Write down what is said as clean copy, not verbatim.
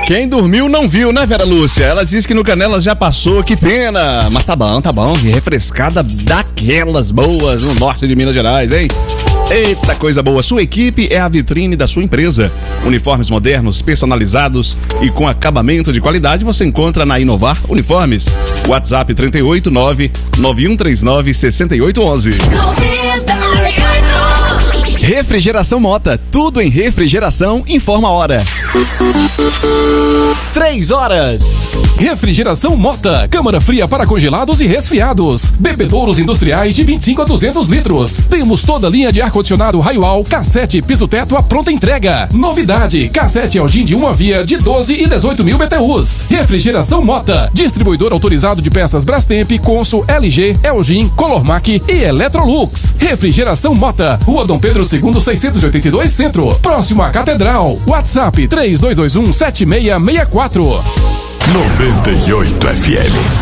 Quem dormiu não viu, né, Vera Lúcia? Ela disse que no Canelas já passou, que pena. Mas tá bom. Refrescada daquelas boas no norte de Minas Gerais, hein? Eita, coisa boa. Sua equipe é a vitrine da sua empresa. Uniformes modernos, personalizados e com acabamento de qualidade você encontra na Inovar Uniformes. WhatsApp 389-9139-6811. Refrigeração Mota, tudo em refrigeração, informa a hora. 3 horas. Refrigeração Mota, câmara fria para congelados e resfriados. Bebedouros industriais de 25 a 200 litros. Temos toda a linha de ar-condicionado Raiwall, cassete, piso-teto à pronta entrega. Novidade, cassete Elgin de uma via de 12 e 18 mil BTUs. Refrigeração Mota, distribuidor autorizado de peças Brastemp, Consul, LG, Elgin, Colormac e Electrolux. Refrigeração Mota, Rua Dom Pedro II, 682 Centro, próximo à Catedral. WhatsApp 3221-7664. 98 FM.